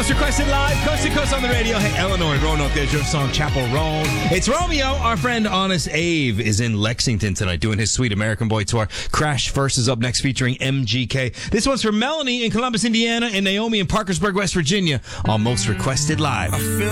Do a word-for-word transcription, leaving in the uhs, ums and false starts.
Most Requested Live, coast to coast on the radio. Hey, Eleanor and Roanoke, there's your song, Chapel Roan. It's Romeo. Our friend Honest Ave is in Lexington tonight doing his Sweet American Boy tour. Crash First is up next featuring M G K. This one's for Melanie in Columbus, Indiana, and Naomi in Parkersburg, West Virginia on Most Requested Live.